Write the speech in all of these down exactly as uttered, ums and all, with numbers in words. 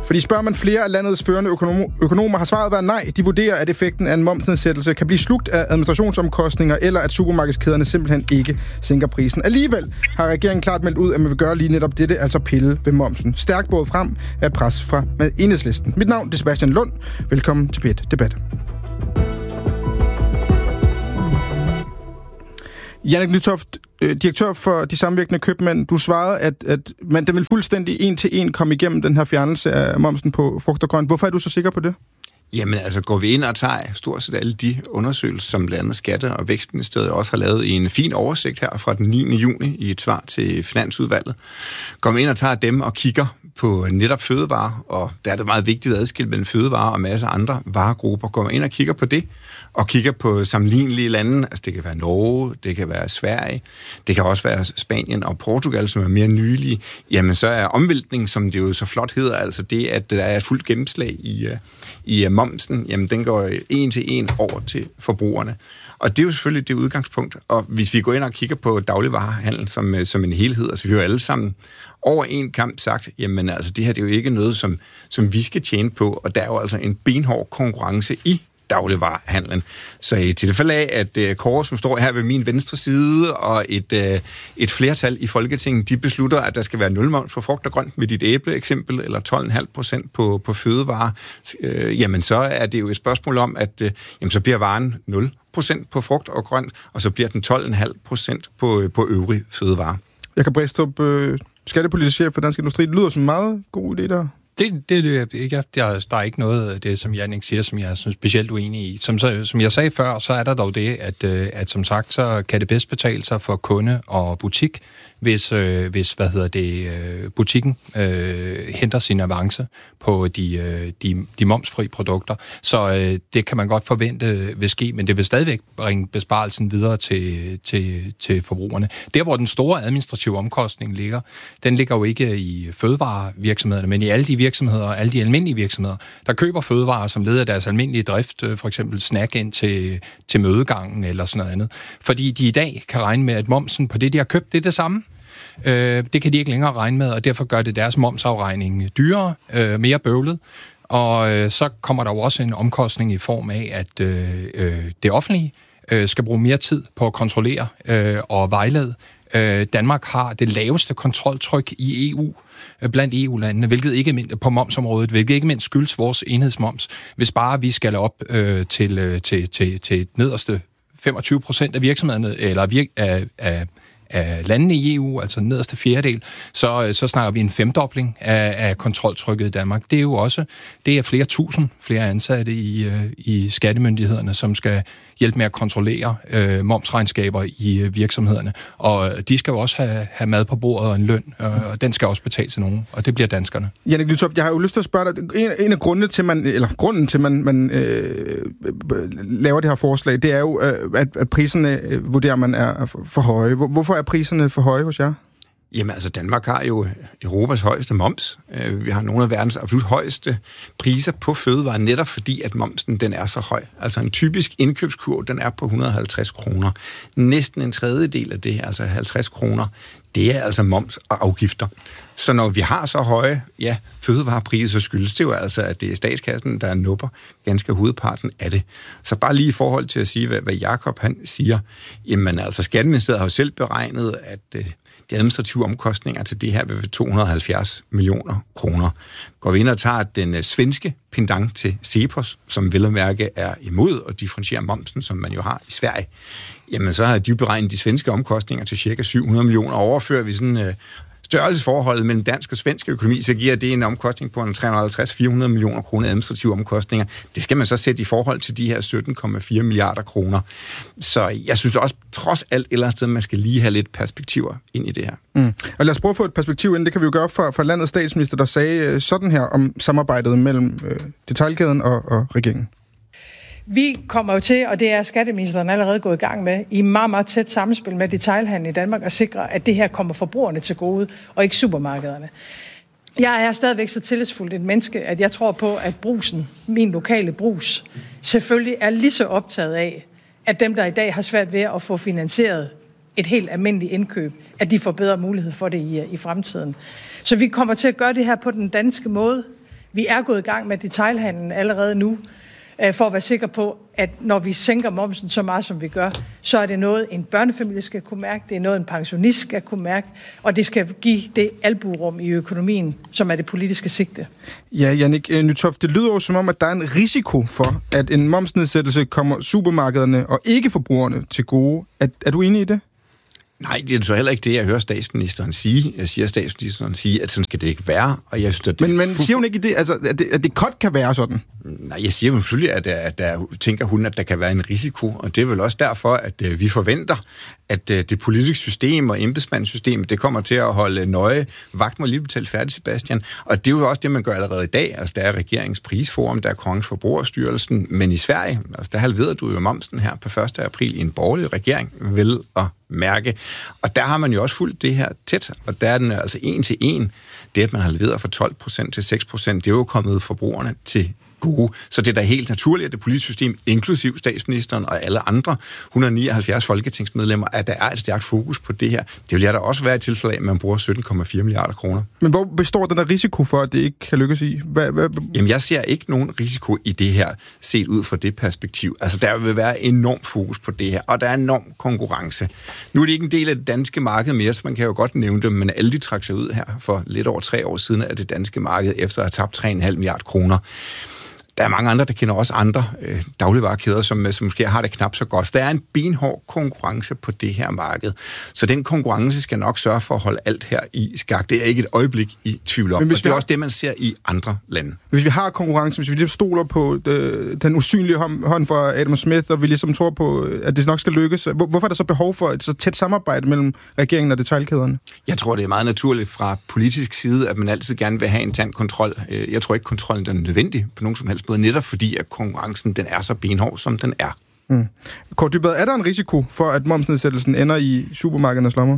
Fordi spørger man flere af landets førende økonom- økonomer, har svaret været nej. De vurderer, at effekten af en momsnedsættelse kan blive slugt af administrationsomkostninger, eller at supermarkedskæderne simpelthen ikke sænker prisen. Alligevel har regeringen klart meldt ud, at man vil gøre lige netop dette, altså pille ved momsen. Stærkt båret frem af pres fra Enhedslisten. Mit navn er Sebastian Lund. Velkommen til P et Debat. Jannik Nytoft, direktør for De Samvirkende Købmænd, du svarede, at, at man den vil fuldstændig en til en komme igennem den her fjernelse af momsen på frugt og grønt. Hvorfor er du så sikker på det? Jamen altså, går vi ind og tager stort set alle de undersøgelser, som blandt andet Skatte- og Vækstministeriet også har lavet i en fin oversigt her fra den niende juni i et svar til Finansudvalget. Går vi ind og tager dem og kigger på netop fødevarer, og der er det meget vigtigt at adskille mellem fødevarer og masser af andre varegrupper. Går vi ind og kigger på det, og kigger på sammenlignelige lande, altså det kan være Norge, det kan være Sverige, det kan også være Spanien og Portugal, som er mere nylige, jamen så er omvæltning, som det jo så flot hedder, altså det, at der er et fuldt gennemslag i, i momsen, jamen den går en til en over til forbrugerne. Og det er jo selvfølgelig det udgangspunkt. Og hvis vi går ind og kigger på dagligvarehandel som, som en helhed, altså vi har jo alle sammen over en kamp sagt, jamen altså det her det er jo ikke noget, som, som vi skal tjene på, og der er jo altså en benhård konkurrence i dagligvarehandlen. Så i tilfælde af, at uh, Kåre, som står her ved min venstre side, og et, uh, et flertal i Folketinget, de beslutter, at der skal være nul moms på frugt og grønt med dit æble eksempel, eller tolv komma fem procent på, på fødevarer, uh, jamen så er det jo et spørgsmål om, at uh, jamen, så bliver varen nul procent på frugt og grønt, og så bliver den tolv komma fem procent på, på øvrige fødevarer. Jeg kan Bræstrup, øh, skattepolitisk chef for Dansk Industri. Det lyder som en meget god idé der. Det, det, det ikke. Der, der er ikke noget af det, som Jannik siger, som jeg er specielt uenig i. Som, så, som jeg sagde før, så er der dog det, at, at som sagt, så kan det bedst betale sig for kunde og butik, hvis, øh, hvis hvad hedder det, øh, butikken øh, henter sin avance på de, øh, de, de momsfri produkter. Så øh, det kan man godt forvente vil ske, men det vil stadigvæk bringe besparelsen videre til, til, til forbrugerne. Der, hvor den store administrative omkostning ligger, den ligger jo ikke i fødevarevirksomhederne, men i alle de virksomheder, alle de almindelige virksomheder, der køber fødevarer som led af deres almindelige drift, for eksempel snack ind til, til mødegangen eller sådan noget andet. Fordi de i dag kan regne med, at momsen på det, de har købt, det er det samme. Øh, det kan de ikke længere regne med, og derfor gør det deres momsafregning dyrere, øh, mere bøvlet. Og øh, så kommer der jo også en omkostning i form af, at øh, øh, det offentlige øh, skal bruge mere tid på at kontrollere øh, og vejlede. Øh, Danmark har det laveste kontroltryk i E U blandt E U-landene, hvilket ikke mindst på momsområdet, hvilket ikke mindst skyldes vores enhedsmoms. Hvis bare vi skal op øh, til, øh, til, til, til nederste femogtyve procent af virksomhederne, eller virk, af, af, af landene i E U, altså nederste fjerdedel, så, så snakker vi en femdobling af, af kontroltrykket i Danmark. Det er jo også, det er flere tusind flere ansatte i, i skattemyndighederne, som skal hjælpe med at kontrollere øh, momsregnskaber i øh, virksomhederne. Og de skal jo også have, have mad på bordet og en løn, øh, og den skal også betales til nogen, og det bliver danskerne. Jannik Nytoft, jeg har jo lyst til at spørge dig, en, en af grundene til, man, eller grunden til, man, man øh, laver det her forslag, det er jo, øh, at, at priserne, øh, vurderer man, er for høje. Hvorfor er priserne for høje hos jer? Jamen altså, Danmark har jo Europas højeste moms. Vi har nogle af verdens absolut højeste priser på fødevarer, netop fordi, at momsen den er så høj. Altså en typisk indkøbskurv, den er på et hundrede og halvtreds kroner. Næsten en tredjedel af det, altså halvtreds kroner, det er altså moms og afgifter. Så når vi har så høje ja, fødevarepriser, så skyldes det jo altså, at det er statskassen, der nupper ganske hovedparten af det. Så bare lige i forhold til at sige, hvad, hvad Jakob han siger, jamen altså, Skatteministeriet har jo selv beregnet, at de administrative omkostninger til det her vil være to hundrede og halvfjerds millioner kroner. Går vi ind og tager den svenske pendant til Cepos, som vel at mærke er imod og differentierer momsen, som man jo har i Sverige, jamen så har de beregnet de svenske omkostninger til cirka syv hundrede millioner. Overfører vi sådan øh, størrelsesforholdet mellem dansk og svensk økonomi, så giver det en omkostning på en tre hundrede og halvtreds til fire hundrede millioner kroner administrative omkostninger. Det skal man så sætte i forhold til de her sytten komma fire milliarder kroner. Så jeg synes også, trods alt et eller andet sted, man skal lige have lidt perspektiver ind i det her. Mm. Og lad os prøve at få et perspektiv ind. Det kan vi jo gøre fra, fra landets statsminister, der sagde sådan her om samarbejdet mellem øh, detailkæden og, og regeringen. Vi kommer jo til, og det er skatteministeren allerede gået i gang med, i meget, meget tæt samspil med detailhandlen i Danmark, at sikre, at det her kommer forbrugerne til gode, og ikke supermarkederne. Jeg er stadigvæk så tillidsfuldt et menneske, at jeg tror på, at Brugsen, min lokale Brugs, selvfølgelig er lige så optaget af, at dem, der i dag har svært ved at få finansieret et helt almindeligt indkøb, at de får bedre mulighed for det i, i fremtiden. Så vi kommer til at gøre det her på den danske måde. Vi er gået i gang med detailhandlen allerede nu, for at være sikker på, at når vi sænker momsen så meget, som vi gør, så er det noget, en børnefamilie skal kunne mærke, det er noget, en pensionist skal kunne mærke, og det skal give det albuerum i økonomien, som er det politiske sigte. Ja, Jannik Nytoft, det lyder jo som om, at der er en risiko for, at en momsnedsættelse kommer supermarkederne og ikke forbrugerne til gode. Er, er du enig i det? Nej, det er så heller ikke det, jeg hører statsministeren sige. Jeg siger statsministeren sige, at sådan skal det ikke være. Og jeg synes, det men, men siger hun ikke det, altså, at det, at det godt kan være sådan? Nej, jeg siger jo selvfølgelig, at, at der tænker hun, at der kan være en risiko. Og det er vel også derfor, at uh, vi forventer, at uh, det politiske system og embedsmandssystemet, det kommer til at holde nøje vagt må lige betale færdig, Sebastian. Og det er jo også det, man gør allerede i dag. Altså, der er regeringens prisforum, der er Kongens Forbrugerstyrelsen. Men i Sverige, altså, der halverede du jo momsen her på første april i en borgerlig regering, vel at mærke. Og der har man jo også fulgt det her tæt, og der er den altså en til en. Det, at man har leveret fra tolv procent til seks procent, det er jo kommet forbrugerne til gode. Så det er da helt naturligt, at det politiske system, inklusiv statsministeren og alle andre et hundrede og nioghalvfjerds folketingsmedlemmer, at der er et stærkt fokus på det her. Det vil jeg da også være i tilfælde af, at man bruger sytten komma fire milliarder kroner. Men hvor består den der risiko for, at det ikke kan lykkes i? Hvad, hvad? Jamen, jeg ser ikke nogen risiko i det her, set ud fra det perspektiv. Altså, der vil være enormt fokus på det her, og der er enorm konkurrence. Nu er det ikke en del af det danske marked mere, så man kan jo godt nævne det, men Aldi trak sig ud her for lidt over tre år siden af det danske marked, efter at have tabt tre komma fem milliarder kroner. Der er mange andre, der kender også andre øh, dagligvarekæder, som, som måske har det knap så godt. Der er en benhård konkurrence på det her marked. Så den konkurrence skal nok sørge for at holde alt her i skak. Det er ikke et øjeblik i tvivl om. Og det er har... også det, man ser i andre lande. Hvis vi har konkurrence, hvis vi lige stoler på øh, den usynlige hånd fra Adam Smith, og vi ligesom tror på, at det nok skal lykkes, hvor, hvorfor er der så behov for et så tæt samarbejde mellem regeringen og detailkæderne? Jeg tror, det er meget naturligt fra politisk side, at man altid gerne vil have en tand kontrol. Jeg tror ikke, kontrollen er nødvendig på nogen som helst måde, netop fordi, at konkurrencen den er så benhård, som den er. Mm. Kåre Dybvad, er der en risiko for, at momsnedsættelsen ender i supermarkedernes lommer?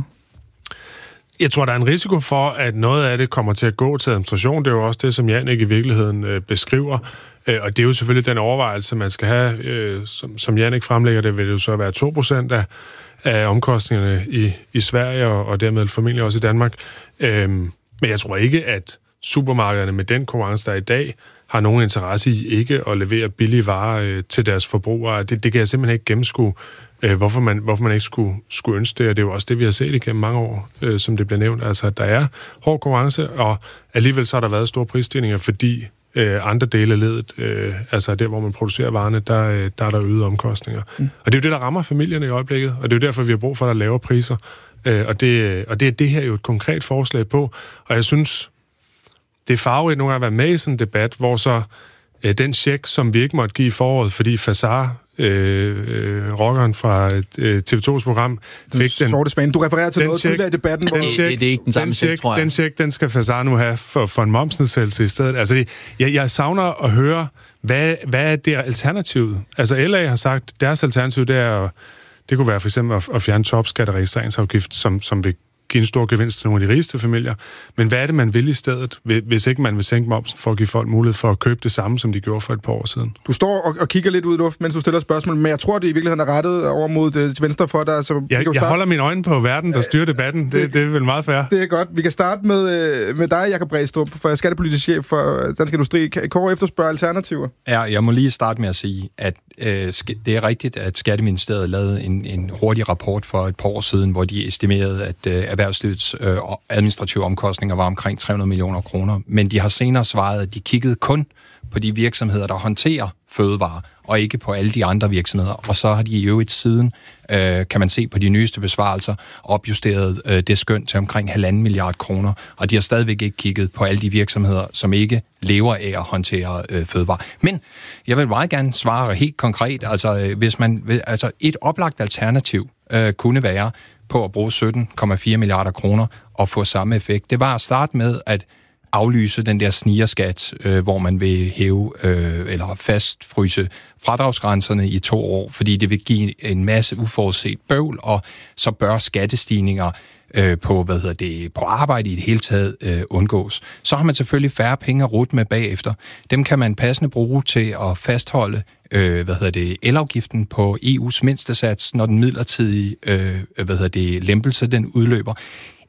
Jeg tror, der er en risiko for, at noget af det kommer til at gå til administration. Det er jo også det, som Jannik i virkeligheden øh, beskriver. Øh, og det er jo selvfølgelig den overvejelse, man skal have. Øh, som, som Jannik fremlægger det, vil det jo så være to procent af, af omkostningerne i, i Sverige, og, og dermed formentlig også i Danmark. Øh, men jeg tror ikke, at supermarkederne med den konkurrence, der er i dag, har nogen interesse i ikke at levere billige varer øh, til deres forbrugere. Det, det kan jeg simpelthen ikke gennemskue, øh, hvorfor, man, hvorfor man ikke skulle, skulle ønske det. Og det er jo også det, vi har set igennem mange år, øh, som det bliver nævnt. Altså, at der er hård konkurrence, og alligevel så har der været store prisstigninger, fordi øh, andre dele af ledet, øh, altså der, hvor man producerer varerne, der, øh, der er der øgede omkostninger. Mm. Og det er jo det, der rammer familierne i øjeblikket, og det er jo derfor, vi har brug for, at der er lavere priser. Øh, og, det, og det er det her jo et konkret forslag på, og jeg synes, det er farverigt nogle gange at være med i sådan en debat, hvor så øh, den check, som vi ikke måtte give i foråret, fordi Fasar, øh, øh, rockeren fra øh, T V to's program, fik den... Sorte svane. Du refererer til noget check, tidligere i debatten. Den check, det, det er ikke den samme check, tror jeg. Den check, den skal Fasar nu have for, for en momsnedsættelse i stedet. Altså, det, jeg, jeg savner at høre, hvad, hvad er det alternativet? Altså, L A har sagt, deres alternativ, det er, det kunne være for eksempel at, at fjerne topskat og registreringsafgift, som, som vil give en stor gevinst til nogle af de rigeste familier. Men hvad er det, man vil i stedet, hvis ikke man vil sænke momsen for at give folk mulighed for at købe det samme, som de gjorde for et par år siden? Du står og, og kigger lidt ud i luften, mens du stiller spørgsmål, men jeg tror, det i virkeligheden er rettet over mod det til venstre for dig. Så jeg, jeg starte... holder mine øjne på verden, der styrer debatten. Det, det, det er vel meget fair. Det er godt. Vi kan starte med, med dig, Jakob Brædstrup, for skattepolitisk chef for Dansk Industri. Kåre efterspørger alternativer. Ja, jeg må lige starte med at sige, at øh, det er rigtigt, at Skatteministeriet lavede en, en hurtig rapport for et par år siden, hvor de estimerede, at øh, erhvervslivets øh, administrative omkostninger var omkring tre hundrede millioner kroner. Men de har senere svaret, at de kiggede kun på de virksomheder, der håndterer fødevarer, og ikke på alle de andre virksomheder. Og så har de i øvrigt siden, øh, kan man se på de nyeste besvarelser, opjusteret øh, det skøn til omkring halvanden milliard kroner. Og de har stadigvæk ikke kigget på alle de virksomheder, som ikke lever af at håndtere øh, fødevarer. Men jeg vil meget gerne svare helt konkret. Altså, øh, hvis man, altså et oplagt alternativ øh, kunne være på at bruge sytten komma fire milliarder kroner og få samme effekt. Det var at starte med at aflyse den der snigerskat, øh, hvor man vil hæve øh, eller fastfryse fradragsgrænserne i to år, fordi det vil give en masse uforudset bøvl, og så bør skattestigninger øh, på, hvad hedder det, på arbejde i det hele taget øh, undgås. Så har man selvfølgelig færre penge at rute med bagefter. Dem kan man passende bruge til at fastholde øh, hvad hedder det, elafgiften på E U's mindstesats, når den midlertidige øh, hvad hedder det, lempelse den udløber.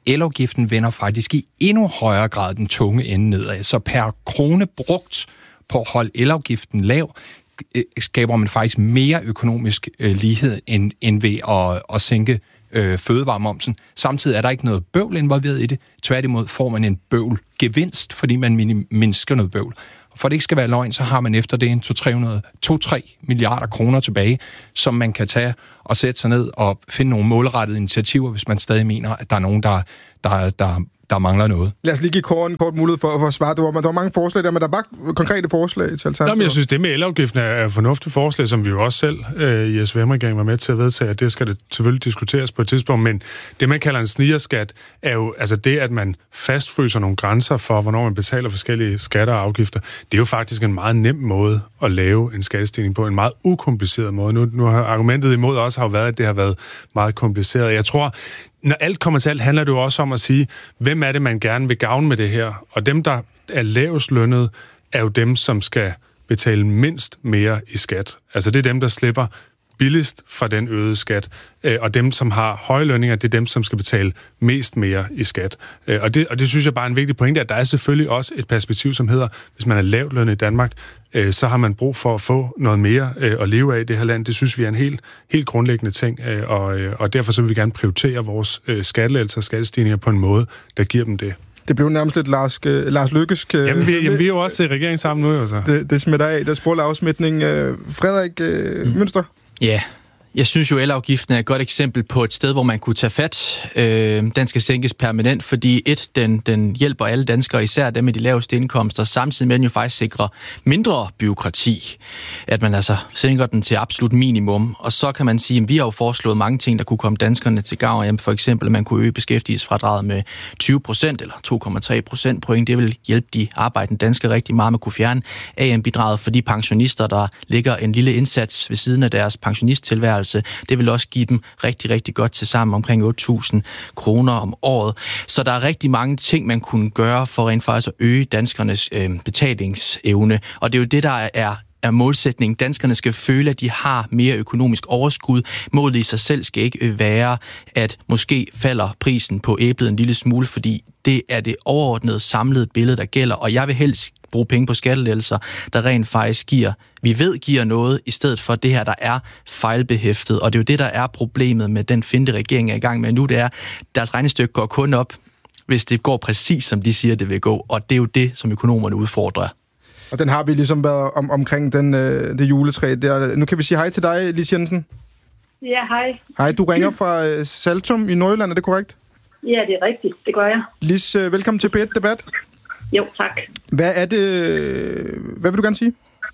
elafgiften vender faktisk i endnu højere grad den tunge ende nedad. Så per krone brugt på at holde elafgiften lav, skaber man faktisk mere økonomisk øh, lighed end, end ved at, at sænke øh, fødevaremomsen. Samtidig er der ikke noget bøvl involveret i det. Tværtimod får man en bøvlgevinst, fordi man mindsker noget bøvl. Og for det ikke skal være løgn, så har man efter det en to til tre milliarder kroner tilbage, som man kan tage og sætte sig ned og finde nogle målrettede initiativer, hvis man stadig mener, at der er nogen, der, der, der der mangler noget. Lad os lige give kort en kort mulighed for, for at svare. Der var, der var mange forslag der, men der var konkrete forslag til alternativer. Nå, men jeg synes, det med elafgiften er et fornuftigt forslag, som vi jo også selv øh, i S V M-regeringen var med til at vedtage, at det skal det selvfølgelig diskuteres på et tidspunkt, men det, man kalder en snigerskat, er jo altså det, at man fastfryser nogle grænser for, hvornår man betaler forskellige skatter og afgifter. Det er jo faktisk en meget nem måde at lave en skattestigning på, en meget ukompliceret måde. Nu, nu har argumentet imod også har jo været, at det har været meget kompliceret. Jeg tror, når alt kommer til alt, handler det jo også om at sige, hvem er det, man gerne vil gavne med det her? Og dem, der er lavest lønnet, er jo dem, som skal betale mindst mere i skat. Altså det er dem, der slipper billigst fra den øgede skat. Og dem, som har høje lønninger, det er dem, som skal betale mest mere i skat. Og det, og det synes jeg bare er en vigtig pointe, at der er selvfølgelig også et perspektiv, som hedder, hvis man er lavt lønnet i Danmark, så har man brug for at få noget mere at leve af i det her land. Det synes vi er en helt, helt grundlæggende ting, og, og derfor så vil vi gerne prioritere vores skattelettelser og skattestigninger på en måde, der giver dem det. Det blev nærmest lidt Lars, uh, Lars Løkkesk. Uh, jamen, vi, jamen, vi er jo også i regeringen sammen nu, jo så. Det, det smitter af, der sprog afsmitning. Uh, Frederik uh, mm. Mønster? Ja, yeah. Jeg synes jo, elafgiften er et godt eksempel på et sted, hvor man kunne tage fat. Øh, den skal sænkes permanent, fordi et, den, den hjælper alle danskere, især dem med de laveste indkomster, samtidig med den jo faktisk sikrer mindre byråkrati. At man altså sænker den til absolut minimum. Og så kan man sige, at vi har jo foreslået mange ting, der kunne komme danskerne til gavn. Jamen for eksempel, at man kunne øge beskæftigelsesfradraget med tyve procent eller to komma tre procent point. Det vil hjælpe de arbejdende danskere rigtig meget. Man kunne fjerne A M-bidraget for de pensionister, der ligger en lille indsats ved siden af deres pensionisttilværelse. Det vil også give dem rigtig, rigtig godt til sammen omkring otte tusind kroner om året. Så der er rigtig mange ting, man kunne gøre for rent faktisk at øge danskernes øh, betalingsevne. Og det er jo det, der er er målsætningen. Danskerne skal føle, at de har mere økonomisk overskud. Målet i sig selv skal ikke være, at måske falder prisen på æblet en lille smule, fordi det er det overordnede samlede billede, der gælder. Og jeg vil helst bruge penge på skattelettelser, der rent faktisk giver, vi ved giver noget, i stedet for det her, der er fejlbehæftet. Og det er jo det, der er problemet med den finte regering er i gang med nu. Det er, deres regnestykke går kun op, hvis det går præcis, som de siger, det vil gå. Og det er jo det, som økonomerne udfordrer. Og den har vi ligesom været om, omkring den, øh, det juletræ der. Nu kan vi sige hej til dig, Lis Jensen. Ja, hej. Hej, du ringer fra øh, Saltum i Nordjylland, er det korrekt? Ja, det er rigtigt. Det gør jeg. Lis, øh, velkommen til P et Debat. Jo, tak. Hvad er det... Hvad vil du gerne sige?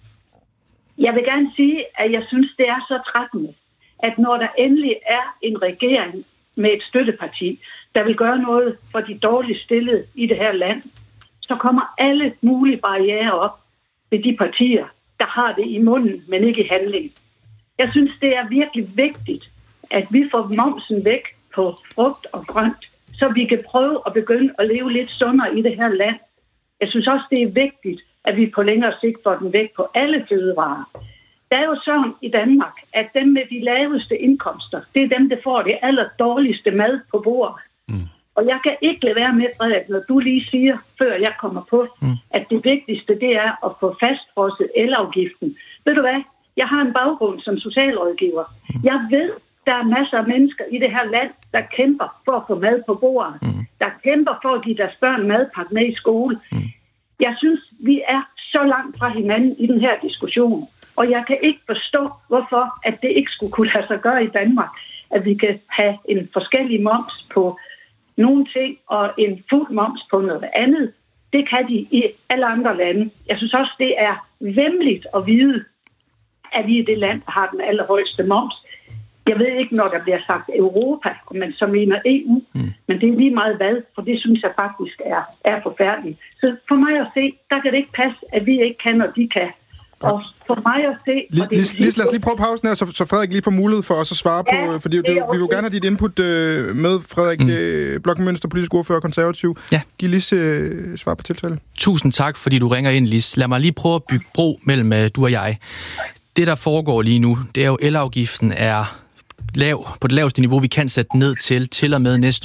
Jeg vil gerne sige, at jeg synes, det er så trættende, at når der endelig er en regering med et støtteparti, der vil gøre noget for de dårligt stillede i det her land, så kommer alle mulige barrierer op ved de partier, der har det i munden, men ikke i handling. Jeg synes, det er virkelig vigtigt, at vi får momsen væk på frugt og grønt, så vi kan prøve at begynde at leve lidt sundere i det her land. Jeg synes også, det er vigtigt, at vi på længere sigt får den væk på alle fødevarer. Det er jo sådan i Danmark, at dem med de laveste indkomster, det er dem, der får det aller dårligste mad på bordet. Mm. Og jeg kan ikke lade være med, Frederik, når du lige siger, før jeg kommer på, mm. at det vigtigste, det er at få fastfrosset elafgiften. Ved du hvad? Jeg har en baggrund som socialrådgiver. Mm. Jeg ved, der er masser af mennesker i det her land, der kæmper for at få mad på bordet. Mm. Der kæmper for at give deres børn madpakke med i skole. Mm. Jeg synes, vi er så langt fra hinanden i den her diskussion. Og jeg kan ikke forstå, hvorfor at det ikke skulle kunne lade sig gøre i Danmark. At vi kan have en forskellig moms på nogle ting og en fuld moms på noget andet. Det kan de i alle andre lande. Jeg synes også, det er væmmeligt at vide, at vi er det land, der har den allerhøjeste moms. Jeg ved ikke, når der bliver sagt Europa, men så mener E U, mm. men det er lige meget hvad, for det synes jeg faktisk er, er forfærdeligt. Så for mig at se, der kan det ikke passe, at vi ikke kan, og de kan. Og for mig at se... Lis, Lis, Lis, lad os lige prøve pausen her, så, så Frederik lige får mulighed for os at svare ja, på, fordi det, det, vi vil gerne have dit input øh, med, Frederik mm. øh, Blokken-Mønster, politisk ordfører konservativ. Ja. Giv Lis øh, svar på tiltale. Tusind tak, fordi du ringer ind, Lis. Lad mig lige prøve at bygge bro mellem øh, du og jeg. Det, der foregår lige nu, det er jo, elafgiften er lav, på det laveste niveau, vi kan sætte ned til, til og med næste år.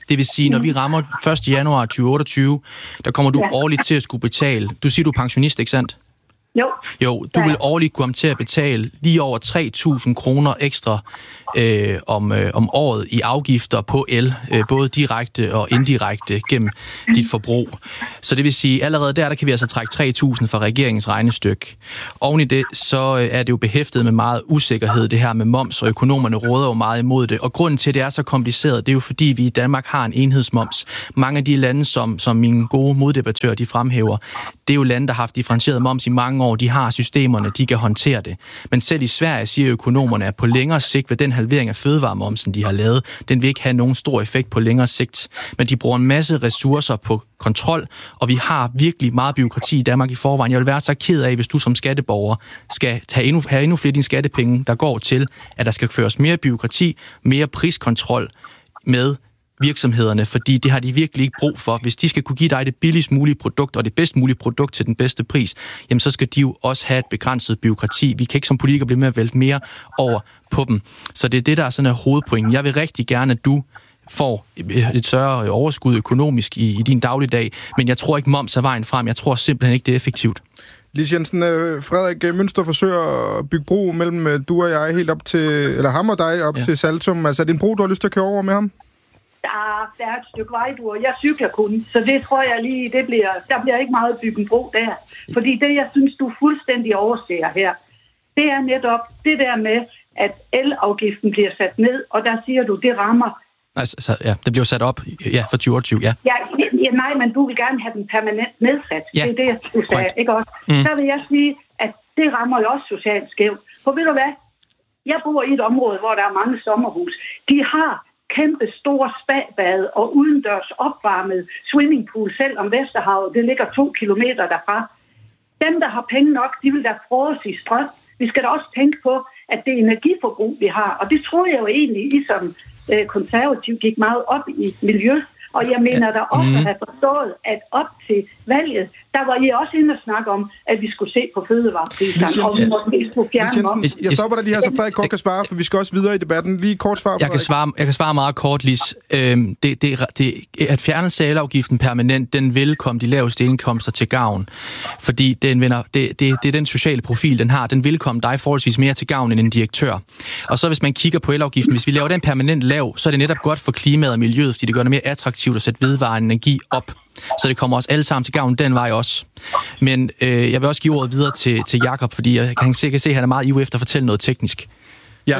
Det vil sige, når vi rammer første januar tyve otteogtyve, der kommer du ja. årligt til at skulle betale. Du siger, du er pensionist, ikke sandt? Jo. Jo, du vil årligt komme til at betale lige over tre tusind kroner ekstra øh, om, øh, om året i afgifter på el, øh, både direkte og indirekte gennem dit forbrug. Så det vil sige, allerede der, der kan vi altså trække tre tusind fra regeringens regnestykke. Oven i det, så øh, er det jo behæftet med meget usikkerhed, det her med moms, og økonomerne råder jo meget imod det. Og grunden til, at det er så kompliceret, det er jo fordi, vi i Danmark har en enhedsmoms. Mange af de lande, som, som mine gode moddebattører, de fremhæver, det er jo lande, der har haft differentieret moms i mange år. De har systemerne, de kan håndtere det. Men selv i Sverige siger økonomerne, at på længere sigt ved den halvering af fødevaremomsen, de har lavet, den vil ikke have nogen stor effekt på længere sigt. Men de bruger en masse ressourcer på kontrol, og vi har virkelig meget byråkrati i Danmark i forvejen. Jeg vil være så ked af, hvis du som skatteborger skal tage endnu, have endnu flere af dine skattepenge, der går til, at der skal føres mere byråkrati, mere priskontrol med virksomhederne, fordi det har de virkelig ikke brug for. Hvis de skal kunne give dig det billigst mulige produkt og det bedst mulige produkt til den bedste pris, jamen så skal de jo også have et begrænset byråkrati. Vi kan ikke som politikere blive med at vælte mere over på dem. Så det er det, der er sådan en hovedpoint. Jeg vil rigtig gerne, at du får et større overskud økonomisk i, i din dagligdag, men jeg tror ikke, moms er vejen frem. Jeg tror simpelthen ikke, det er effektivt. Lise Jensen, Frederik Münster forsøger at bygge bro mellem du og jeg helt op til, eller ham og dig op ja. til Saltum. Altså er det en bro, du har lyst til at køre over med ham? Der, der er et stykke vej, du, og jeg cykler kun, så det tror jeg lige, det bliver, der bliver ikke meget bygget bro der. Fordi det, jeg synes, du fuldstændig overser her, det er netop det der med, at elafgiften bliver sat ned, og der siger du, det rammer. Altså, ja, det bliver sat op ja, for tyve otteogtyve, ja. ja. Ja, nej, men du vil gerne have den permanent nedsat. Ja. Det er det, du sagde, ikke også? Mm. Så vil jeg sige, at det rammer jo også socialt skævt. For ved du hvad? Jeg bor i et område, hvor der er mange sommerhus. De har kæmpe store spabade og udendørs opvarmet swimmingpool, selv om Vesterhavet, det ligger to kilometer derfra. Dem, der har penge nok, de vil da frose i strøm. Vi skal da også tænke på, at det er energiforbrug, vi har. Og det tror jeg jo egentlig, I som øh, konservativ gik meget op i miljø. Og jeg mener da også at have forstået, at op til valget, der var I også inde og snakke om, at vi skulle se på fødevarepriserne, og vi måske skulle fjerne om. Jeg stopper dig lige her, så Frederik kort kan svare, for vi skal også videre i debatten. Lige kort svar, jeg kan svare, jeg kan svare meget kort, Lis. Øhm, det, det, det, at fjernelse af elafgiften permanent, den vil komme de laveste indkomster til gavn. Fordi den vender, det, det, det er den sociale profil, den har. Den vil komme dig forholdsvis mere til gavn end en direktør. Og så hvis man kigger på elafgiften, hvis vi laver den permanent lav, så er det netop godt for klimaet og miljøet, fordi det gør det mere attraktivt at sætte vedvarende energi op. Så det kommer os alle sammen til gavn den vej også. Men øh, jeg vil også give ordet videre til, til Jakob, fordi jeg kan sikkert se, at han er meget ivrig efter at fortælle noget teknisk. Ja.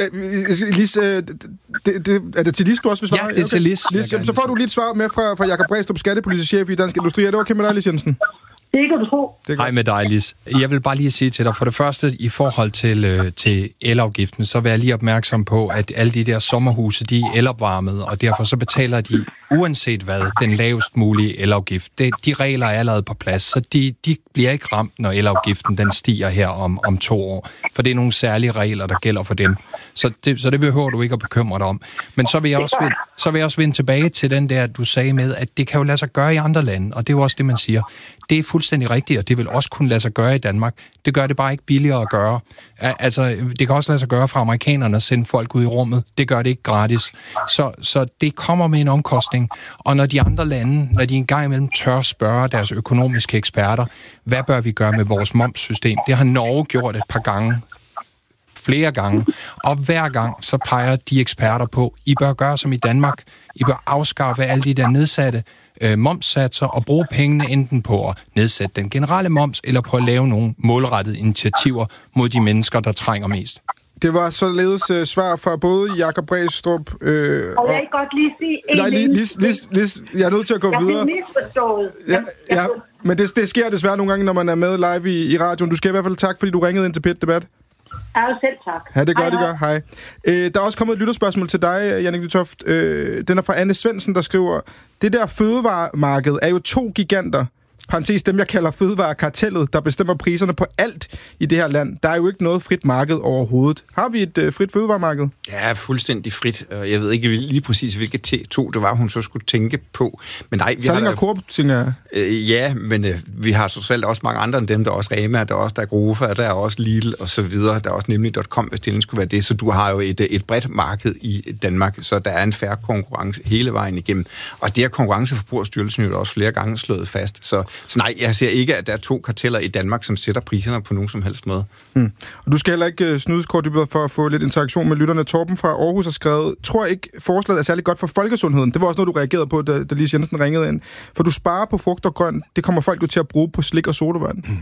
Lis, er det til Lis, du også vil svare? Ja, det er til Lis. Lis, så får du lige et svar med fra, fra Jakob Bræstrup, skattepolitisk chef i Dansk Industri. Er det okay med dig, Lis Jensen? Det kan du tro. Hej med dig, Lis. Jeg vil bare lige sige til dig, for det første, i forhold til, øh, til elafgiften, så vil jeg lige opmærksom på, at alle de der sommerhuse, de er elopvarmede, og derfor så betaler de, uanset hvad, den lavest mulige elafgift. Det, de regler er allerede på plads, så de, de bliver ikke ramt, når elafgiften den stiger her om, om to år. For det er nogle særlige regler, der gælder for dem. Så det, så det behøver du ikke at bekymre dig om. Men så vil jeg også vende, så vil jeg også vende tilbage til den der, du sagde med, at det kan jo lade sig gøre i andre lande, og det er jo også det, man siger. Det er fuldstændig rigtigt, og det vil også kunne lade sig gøre i Danmark. Det gør det bare ikke billigere at gøre. Altså, det kan også lade sig gøre fra amerikanerne at sende folk ud i rummet. Det gør det ikke gratis. Så, så det kommer med en omkostning. Og når de andre lande, når de engang imellem tør spørge deres økonomiske eksperter, hvad bør vi gøre med vores momssystem? Det har Norge gjort et par gange. Flere gange. Og hver gang så peger de eksperter på, I bør gøre som i Danmark. I bør afskaffe alle de der nedsatte øh, momssatser og bruge pengene enten på at nedsætte den generelle moms, eller på at lave nogle målrettede initiativer mod de mennesker, der trænger mest. Det var således uh, svar fra både Jakob Bræstrup øh, og... Og jeg kan godt lige sige en nej, lige, lige, lige, lige, jeg er nødt til at gå jeg videre. Jeg er misforstået. Ja, ja, men det, det sker desværre nogle gange, når man er med live i, i radioen. Du skal i hvert fald tak, fordi du ringede ind til P et Debat. Ja, selv tak. Ja, det gør, det gør. Hej. Øh, der er også kommet et lytterspørgsmål til dig, Jannik Lytoft. Øh, den er fra Anne Svendsen, der skriver, det der fødevaremarked er jo to giganter. parentes dem, jeg kalder fødevarekartellet, der bestemmer priserne på alt i det her land. Der er jo ikke noget frit marked overhovedet. Har vi et øh, frit fødevaremarked? Ja, fuldstændig frit. Jeg ved ikke lige præcis, hvilke T to det var, hun så skulle tænke på. Men nej, vi Salling har og Coop, tænker jeg. Øh, ja, men øh, vi har så selv også mange andre end dem. Der er også Rema, der er også der er Grofa, der er også Lidl og så videre. Der er også nemlig punktum com, hvis det skulle være det. Så du har jo et, et bredt marked i Danmark, så der er en fair konkurrence hele vejen igennem. Og det har Konkurrence- og Forbrugerstyrelsen jo også flere gange slået fast. Så, så nej, jeg ser ikke, at der er to karteller i Danmark, som sætter priserne på nogen som helst måde. Hmm. Og du skal heller ikke uh, snydes kort dybere for at få lidt interaktion med lytterne. Torben fra Aarhus har skrevet, tror ikke forslaget er særlig godt for folkesundheden. Det var også noget, du reagerede på, da, da Lise Jensen ringede ind. For du sparer på frugt og grønt. Det kommer folk jo til at bruge på slik og sodavand. Hmm.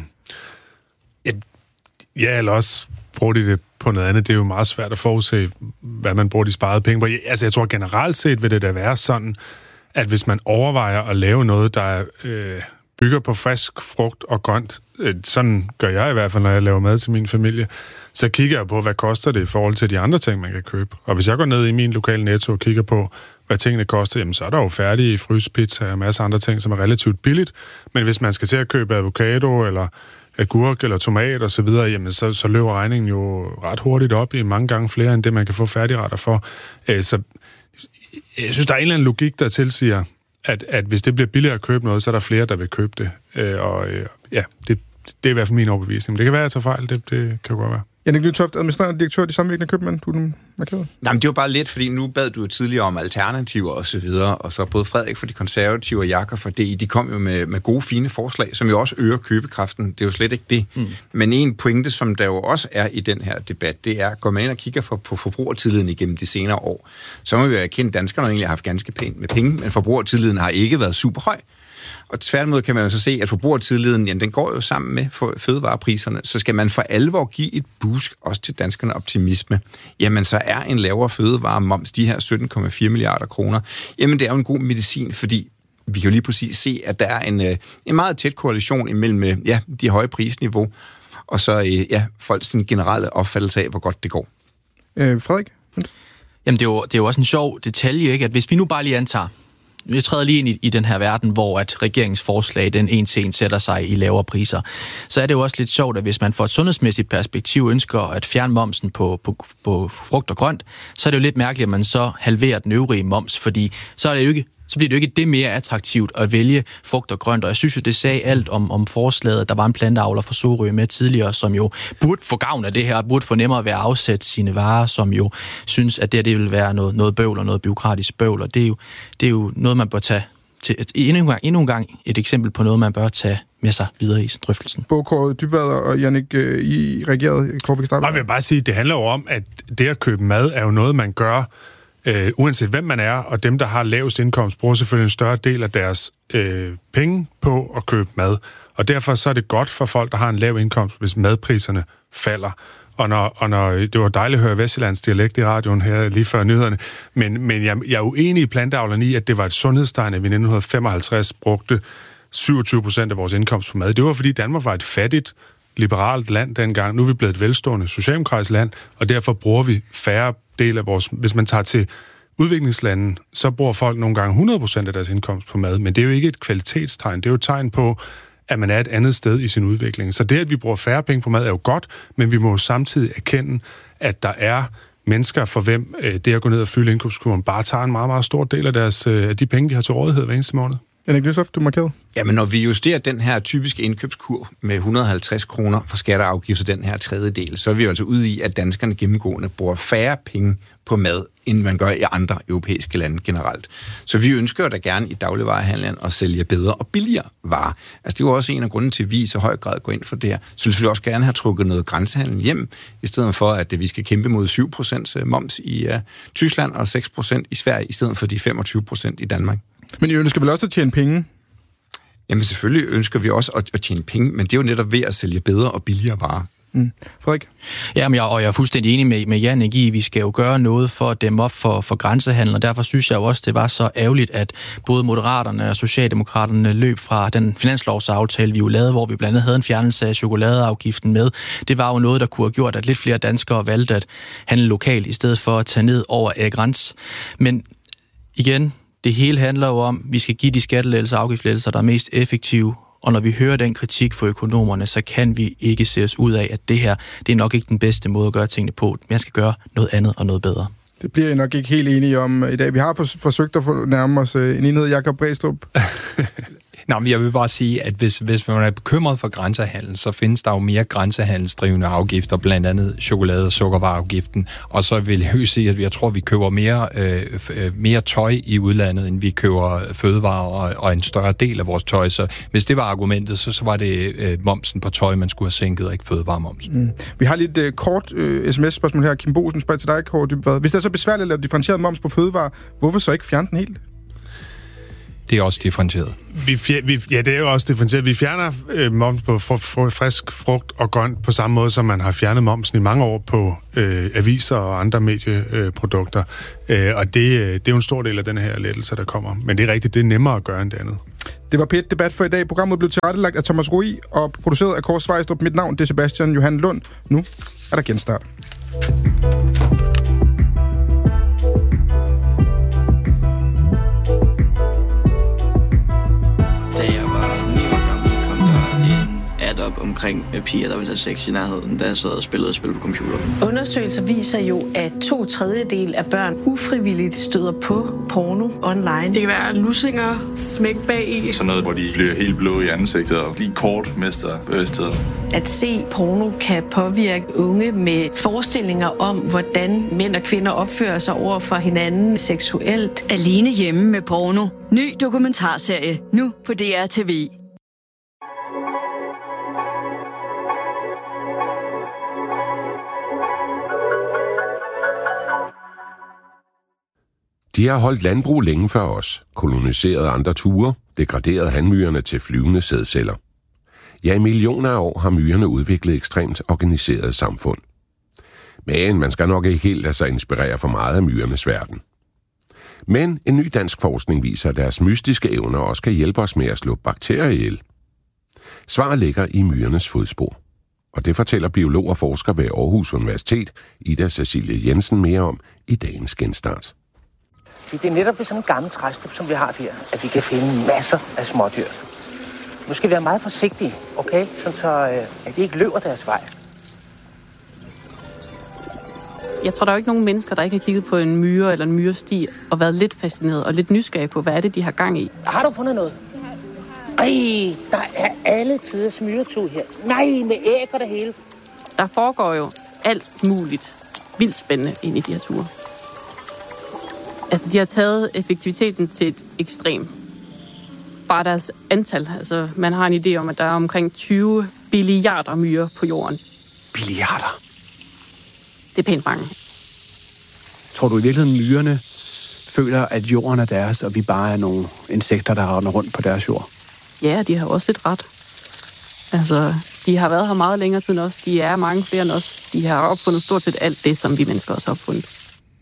Ja, ja, eller også bruger de det på noget andet. Det er jo meget svært at forudse, hvad man bruger de sparede penge på. Altså, jeg tror generelt set vil det da være sådan, at hvis man overvejer at lave noget, der øh, bygger på frisk frugt og grønt, øh, sådan gør jeg i hvert fald, når jeg laver mad til min familie, så kigger jeg på, hvad koster det i forhold til de andre ting, man kan købe. Og hvis jeg går ned i min lokale Netto og kigger på, hvad tingene koster, jamen så er der jo færdige frysepizza og masser af andre ting, som er relativt billigt. Men hvis man skal til at købe avocado eller agurk eller tomat og så videre, jamen så, så løber regningen jo ret hurtigt op i mange gange flere, end det man kan få færdigretter for. Øh, så jeg synes, der er en eller anden logik, der tilsiger, at, at hvis det bliver billigere at købe noget, så er der flere, der vil købe det. Øh, og øh, ja, det, det er i hvert fald min overbevisning. Men det kan være, at jeg tager fejl. Det, det kan jo godt være. Jannik Lytoft, administrerende direktør i de samvirkende købmænd, du er den markeret. Nej, men det var bare lidt, fordi nu bad du jo tidligere om alternativer og så videre, og så både Frederik for de konservative og Jakob for det, de kom jo med, med gode, fine forslag, som jo også øger købekraften. Det er jo slet ikke det. Mm. Men en pointe, som der jo også er i den her debat, det er, går man ind og kigger for, på forbrugertilliden igennem de senere år, så må vi jo erkende, at danskerne egentlig har haft ganske pænt med penge, men forbrugertilliden har ikke været super høj. Og tværtimod kan man jo så se, at forbrugertilliden, jamen, den går jo sammen med fødevarepriserne. Så skal man for alvor give et boost også til danskerne optimisme, jamen så er en lavere fødevaremoms, de her sytten komma fire milliarder kroner, jamen det er jo en god medicin, fordi vi kan jo lige præcis se, at der er en, en meget tæt korrelation imellem ja, de høje prisniveau, og så ja, folks generelle opfattelse af, hvor godt det går. Øh, Frederik? Jamen det er, jo, det er jo også en sjov detalje, ikke? At hvis vi nu bare lige antager, jeg træder lige ind i, i den her verden, hvor at regeringens forslag, den en til en sætter sig i lavere priser, så er det jo også lidt sjovt, at hvis man fra et sundhedsmæssigt perspektiv ønsker at fjerne momsen på, på, på frugt og grønt, så er det jo lidt mærkeligt, at man så halverer den øvrige moms, fordi så er det jo ikke så bliver det jo ikke det mere attraktivt at vælge frugt og grønt. Og jeg synes jo, det sagde alt om, om forslaget. Der var en planteavler fra Sorø med tidligere, som jo burde få gavn af det her, burde få nemmere ved at afsætte sine varer, som jo synes, at det, det vil være noget, noget bøvl og noget bureaukratisk bøvl. Og det er jo, det er jo noget, man bør tage til endnu en, gang, endnu en gang et eksempel på noget, man bør tage med sig videre i drøftelsen. Båkåret Dybvad og Jannik, I reagerede. Kåre, vi kan starte. Jeg vil bare sige, det handler jo om, at det at købe mad er jo noget, man gør Øh, uanset hvem man er, og dem, der har lavest indkomst, bruger selvfølgelig en større del af deres øh, penge på at købe mad. Og derfor så er det godt for folk, der har en lav indkomst, hvis madpriserne falder. Og når, og når det var dejligt at høre Vestjyllands dialekt i radioen her lige før nyhederne, men, men jeg, jeg er uenig i planteavlerne i, at det var et sundhedstegn, at vi i nitten femoghalvtreds brugte syvogtyve procent af vores indkomst på mad. Det var, fordi Danmark var et fattigt, liberalt land dengang. Nu er vi blevet et velstående socialdemokratisk land, og derfor bruger vi færre del af vores... Hvis man tager til udviklingslanden, så bruger folk nogle gange hundrede procent af deres indkomst på mad, men det er jo ikke et kvalitetstegn. Det er jo et tegn på, at man er et andet sted i sin udvikling. Så det, at vi bruger færre penge på mad, er jo godt, men vi må jo samtidig erkende, at der er mennesker, for hvem det at gå ned og fylde indkomstkurven bare tager en meget, meget stor del af, deres, af de penge, de har til rådighed hver eneste måned. Jannik Lytoft, du markerede. Jamen, når vi justerer den her typiske indkøbskurv med et hundrede og halvtreds kroner for skatter og afgifter, den her tredjedel, så er vi jo altså ude i, at danskerne gennemgående bruger færre penge på mad, end man gør i andre europæiske lande generelt. Så vi ønsker jo da gerne i dagligvarehandlen at sælge bedre og billigere varer. Altså, det er jo også en af grunden til, at vi i så høj grad går ind for det her. Så vi vil også gerne have trukket noget grænsehandel hjem, i stedet for, at vi skal kæmpe mod syv procent moms i uh, Tyskland og seks procent i Sverige, i stedet for de femogtyve procent i Danmark. Men I ønsker vel også at tjene penge? Jamen selvfølgelig ønsker vi også at, at tjene penge, men det er jo netop ved at sælge bedre og billigere varer. Mm. Frederik? Jamen, jeg, og jeg er fuldstændig enig med, med Jannik i, vi skal jo gøre noget for at dæmme op for, for grænsehandel, og derfor synes jeg jo også, det var så ærgerligt, at både Moderaterne og Socialdemokraterne løb fra den finanslovsaftale, vi jo lavede, hvor vi blandt andet havde en fjernelse af chokoladeafgiften med. Det var jo noget, der kunne have gjort, at lidt flere danskere valgte at handle lokalt, i stedet for at tage ned over græns. Men igen, det hele handler jo om, at vi skal give de skattelettelser og afgiftslettelser, der er mest effektive Og når vi hører den kritik fra økonomerne, så kan vi ikke se os ud af, at det her, det er nok ikke den bedste måde at gøre tingene på. Man skal gøre noget andet og noget bedre. Det bliver jeg nok ikke helt enige om i dag. Vi har forsøgt at få nærme os en enhed. Jakob Brædstrup. Nå, men jeg vil bare sige, at hvis, hvis man er bekymret for grænsehandel, så findes der jo mere grænsehandelsdrivende afgifter, blandt andet chokolade- og sukkervareafgiften. Og så vil jeg jo sige, at jeg tror, at vi køber mere, øh, mere tøj i udlandet, end vi køber fødevarer og, og en større del af vores tøj. Så hvis det var argumentet, så, så var det øh, momsen på tøj, man skulle have sænket, og ikke fødevaremomsen. Mm. Vi har lidt øh, kort øh, sms-spørgsmål her. Kim Bosen spørger til dig, Kåre Dybvad. Hvis det er så besværligt at lave differentieret moms på fødevarer, hvorfor så ikke fjerne den helt? Det er også differentieret. Vi fjer, vi, ja, det er jo også differentieret. Vi fjerner øh, moms på fr, fr, frisk frugt og grønt på samme måde, som man har fjernet momsen i mange år på øh, aviser og andre medieprodukter. Øh, og det, det er jo en stor del af den her lettelse, der kommer. Men det er rigtigt, det er nemmere at gøre end det andet. Det var P et Debat for i dag. Programmet blev tilrettelagt af Thomas Rui og produceret af Kåre Svejstrup. Mit navn det er Sebastian Johan Lund. Nu er der genstart. Op omkring piger, der vil have sex i nærheden, da jeg sad og spillede og spillede på computeren. Undersøgelser viser jo, at to tredjedel af børn ufrivilligt støder på porno online. Det kan være lussinger, smæk bag i. Sådan noget, hvor de bliver helt blå i ansigtet og lige kort mister bevidstheden. At se porno kan påvirke unge med forestillinger om, hvordan mænd og kvinder opfører sig over for hinanden seksuelt. Alene hjemme med porno. Ny dokumentarserie. Nu på D R T V. De har holdt landbrug længe før os, koloniseret andre ture, degraderet hanmyrerne til flyvende sædceller. Ja, i millioner af år har myrerne udviklet ekstremt organiseret samfund. Men man skal nok ikke helt lade sig inspirere for meget af myrernes verden. Men en ny dansk forskning viser, at deres mystiske evner også kan hjælpe os med at slå bakterier ihjel. Svaret ligger i myrernes fodspor. Og det fortæller biolog og forsker ved Aarhus Universitet, Ida Cecilie Jensen, mere om i dagens genstart. Det er netop ved sådan en gammel træstup, som vi har her, at vi kan finde masser af smådyr. Nu skal vi være meget forsigtige, okay? Sådan så, at de ikke løber deres vej. Jeg tror, der er jo ikke nogen mennesker, der ikke har kigget på en myre eller en myresti og været lidt fascineret og lidt nysgerrig på, hvad er det, de har gang i. Har du fundet noget? Ej, der er alle tiders myretud her. Nej, med æg og det hele. Der foregår jo alt muligt vildt spændende ind i de her ture. Altså, de har taget effektiviteten til et ekstrem. Bare deres antal. Altså, man har en idé om, at der er omkring tyve billiarder myrer på jorden. Billiarder? Det er pænt mange. Tror du i virkeligheden, myrerne føler, at jorden er deres, og vi bare er nogle insekter, der render rundt på deres jord? Ja, de har også lidt ret. Altså, de har været her meget længere tid end os. De er mange flere end os. De har opfundet stort set alt det, som vi mennesker også har opfundet.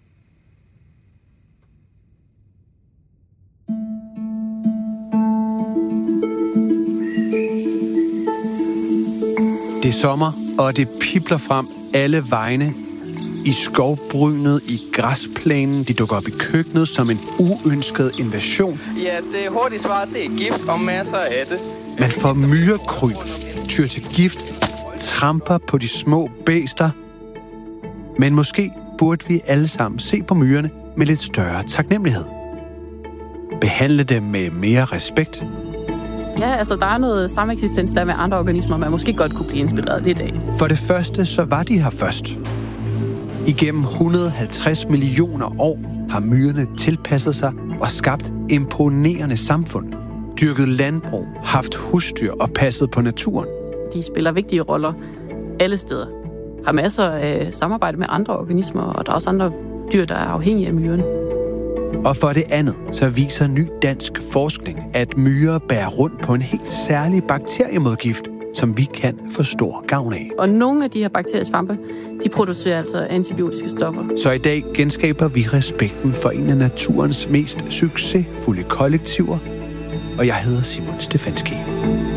Det er sommer, og det pibler frem alle vegne. I skovbrynet, i græsplænen, de dukker op i køkkenet som en uønsket invasion. Ja, det er hurtigt svar, det er gift og masser af det. Man får myrekryb, tyr til gift, tramper på de små bæster. Men måske burde vi alle sammen se på myrerne med lidt større taknemmelighed. Behandle dem med mere respekt. Ja, altså der er noget sameksistens der med andre organismer, man måske godt kunne blive inspireret lidt af. For det første, så var de her først. Igennem et hundrede og halvtreds millioner år har myrerne tilpasset sig og skabt imponerende samfund. Dyrket landbrug, haft husdyr og passet på naturen. De spiller vigtige roller alle steder. Har masser af samarbejde med andre organismer, og der er også andre dyr, der er afhængige af myrerne. Og for det andet, så viser ny dansk forskning, at myrer bærer rundt på en helt særlig bakteriemodgift, som vi kan få stor gavn af. Og nogle af de her bakteriesvampe, de producerer altså antibiotiske stoffer. Så i dag genskaber vi respekten for en af naturens mest succesfulde kollektiver, og jeg hedder Simon Stefanski.